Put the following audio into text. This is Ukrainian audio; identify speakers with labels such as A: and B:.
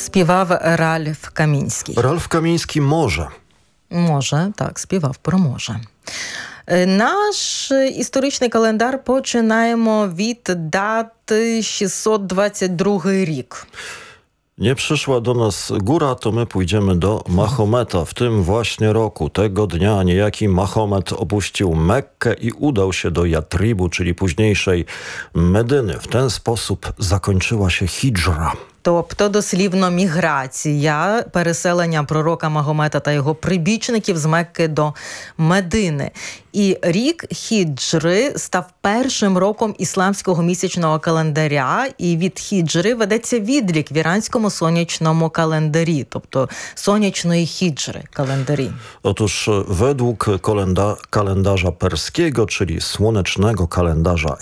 A: співав Ральф Камінський.
B: Ральф Камінський може.
A: Може, так, співав про може. Наш історичний календар починаємо від дати 622 рік.
B: Nie przyszła do nas góra, to my pójdziemy do Mahometa. W tym właśnie roku, tego dnia, niejaki Mahomet opuścił Mekkę i udał się do Jatribu, czyli późniejszej Medyny. W ten sposób zakończyła się hidżra.
A: Тобто, дослівно, міграція, переселення пророка Магомета та його прибічників з Мекки до Медини. І рік хіджри став першим роком ісламського місячного календаря, і від хіджри ведеться відлік в іранському сонячному календарі, тобто сонячної хіджри календарі.
B: Otóż według kalendarza perskiego, czyli słonecznego kalendarza